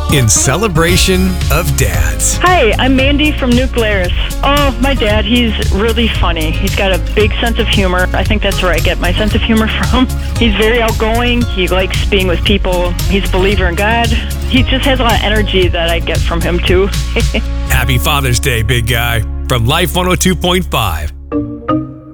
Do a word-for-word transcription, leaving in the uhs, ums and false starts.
in celebration of dads. Hi, I'm Mandy from New Glarus. Oh, my dad, he's really funny. He's got a big sense of humor. I think that's where I get my sense of humor from. He's very outgoing. He likes being with people. He's a believer in God. He just has a lot of energy that I get from him, too. Happy Father's Day, big guy. From Life one oh two point five.